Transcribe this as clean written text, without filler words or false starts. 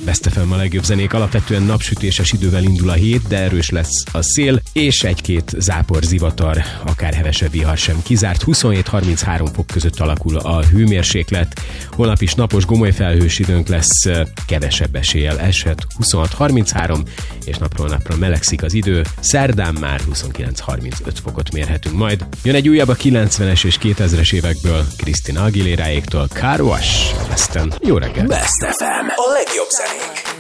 Best FM a legjobb zenék, alapvetően napsütéses idővel indul a hét, de erős lesz a szél, és egy-két zápor, zivatar, akár hevesebb vihar sem kizárt. 27-33 fok között alakul a hőmérséklet. Holnap is napos, gomoly felhős időnk lesz, kevesebb eséllyel eshet 26-33, és napról napra melegszik az idő. Szerdán már 29-35 fokot mérhetünk majd. Jön egy újabb a 90-es és 2000-es évekből, Christina Aguilera-éktól, Car Wash. Aztán jó reggel! Best FM, a legjobb zenék.